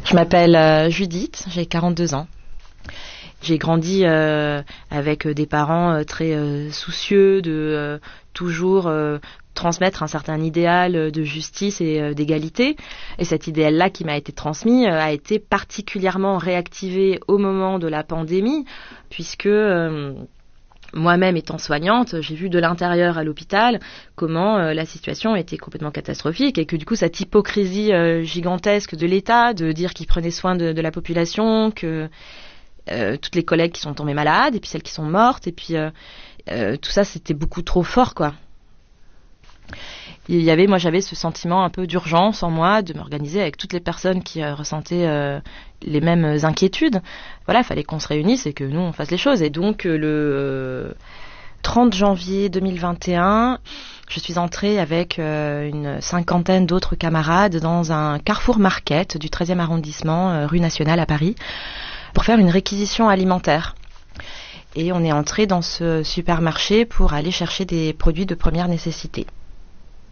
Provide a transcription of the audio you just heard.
Je m'appelle Judith, j'ai 42 ans. J'ai grandi avec des parents très soucieux de toujours transmettre un certain idéal de justice et d'égalité. Et cet idéal-là qui m'a été transmis a été particulièrement réactivé au moment de la pandémie, puisque moi-même étant soignante, j'ai vu de l'intérieur à l'hôpital comment la situation était complètement catastrophique et que du coup cette hypocrisie gigantesque de l'État de dire qu'il prenait soin de la population, que toutes les collègues qui sont tombées malades et puis celles qui sont mortes et puis tout ça c'était beaucoup trop fort quoi. J'avais ce sentiment un peu d'urgence en moi de m'organiser avec toutes les personnes qui ressentaient les mêmes inquiétudes. Voilà, il fallait qu'on se réunisse et que nous on fasse les choses. Et donc le 30 janvier 2021, je suis entrée avec une cinquantaine d'autres camarades dans un Carrefour Market du 13e arrondissement, rue Nationale à Paris, pour faire une réquisition alimentaire. Et on est entré dans ce supermarché pour aller chercher des produits de première nécessité.